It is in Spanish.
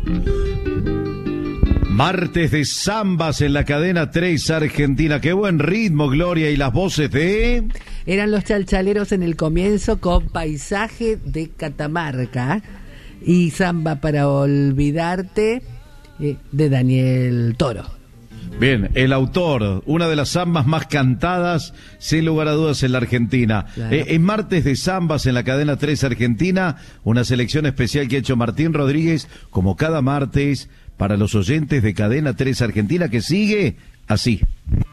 Martes de zambas en la cadena 3 Argentina. Qué buen ritmo, Gloria, y las voces de... Eran los Chalchaleros en el comienzo con Paisaje de Catamarca y Zamba para olvidarte de Daniel Toro. Bien, el autor, una de las zambas más cantadas, sin lugar a dudas, en la Argentina. Claro. En Martes de Zambas en la cadena 3 Argentina, una selección especial que ha hecho Martín Rodríguez, como cada martes, para los oyentes de cadena 3 Argentina, que sigue así.